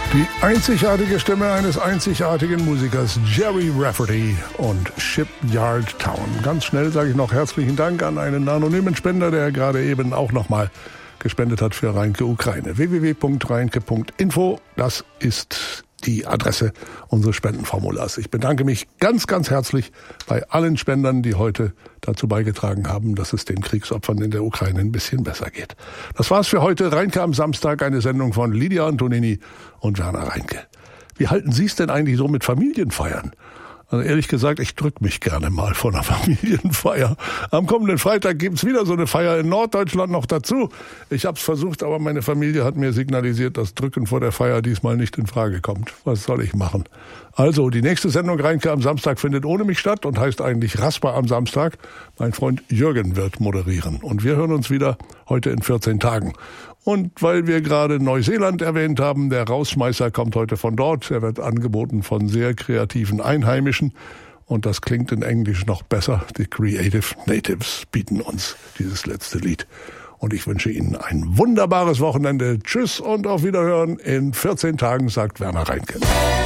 Die einzigartige Stimme eines einzigartigen Musikers, Gerry Rafferty und Shipyard Town. Ganz schnell sage ich noch herzlichen Dank an einen anonymen Spender, der gerade eben auch nochmal gespendet hat für Reinke Ukraine. www.reinke.info, das ist die Adresse unseres Spendenformulars. Ich bedanke mich ganz, ganz herzlich bei allen Spendern, die heute dazu beigetragen haben, dass es den Kriegsopfern in der Ukraine ein bisschen besser geht. Das war's für heute. Reinke am Samstag, eine Sendung von Lydia Antonini und Werner Reinke. Wie halten Sie es denn eigentlich so mit Familienfeiern? Also ehrlich gesagt, ich drück mich gerne mal vor einer Familienfeier. Am kommenden Freitag gibt's wieder so eine Feier in Norddeutschland noch dazu. Ich hab's versucht, aber meine Familie hat mir signalisiert, dass Drücken vor der Feier diesmal nicht in Frage kommt. Was soll ich machen? Also, die nächste Sendung Reinke am Samstag findet ohne mich statt und heißt eigentlich Rasper am Samstag. Mein Freund Jürgen wird moderieren. Und wir hören uns wieder heute in 14 Tagen. Und weil wir gerade Neuseeland erwähnt haben, der Rausschmeißer kommt heute von dort. Er wird angeboten von sehr kreativen Einheimischen. Und das klingt in Englisch noch besser. Die Creative Natives bieten uns dieses letzte Lied. Und ich wünsche Ihnen ein wunderbares Wochenende. Tschüss und auf Wiederhören. In 14 Tagen, sagt Werner Reinke.